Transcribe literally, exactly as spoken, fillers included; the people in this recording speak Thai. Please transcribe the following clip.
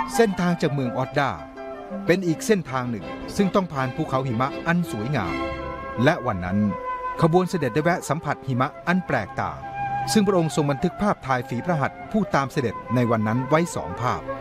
เส้นทางจากเมืองออดดาเป็นอีกเส้นทางหนึ่งซึ่งต้องผ่านภูเขาหิมะอันสวยงามและวันนั้นขบวนเสด็จได้แวะสัมผัสหิมะอันแปลกตาซึ่งพระองค์ทรงบันทึกภาพถ่ายฝีพระหัตถ์ผู้ตามเสด็จในวันนั้นไว้สองภาพ